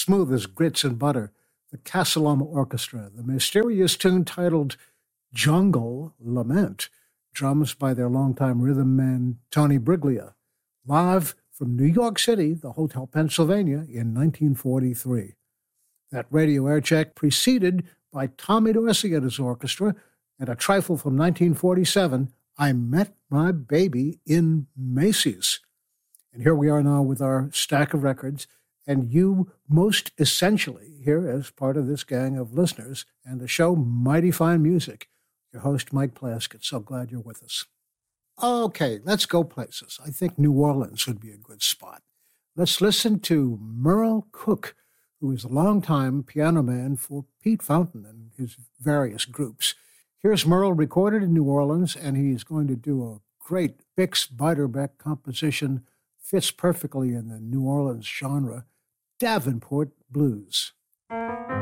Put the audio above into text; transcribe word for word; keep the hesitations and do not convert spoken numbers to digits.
smooth as grits and butter, the Casa Loma Orchestra, the mysterious tune titled Jungle Lament, drums by their longtime rhythm man Tony Briglia, live from New York City, the Hotel Pennsylvania, in nineteen forty-three. That radio air check preceded by Tommy Dorsey and his orchestra, and a trifle from nineteen forty-seven, I Met My Baby in Macy's. And here we are now with our stack of records, and you most essentially here as part of this gang of listeners and the show Mighty Fine Music. Your host, Mike Plaskett. So glad you're with us. Okay, let's go places. I think New Orleans would be a good spot. Let's listen to Merle Cook, who is a longtime piano man for Pete Fountain and his various groups. Here's Merle recorded in New Orleans, and he's going to do a great Bix Beiderbecke composition, fits perfectly in the New Orleans genre, Davenport Blues. Thank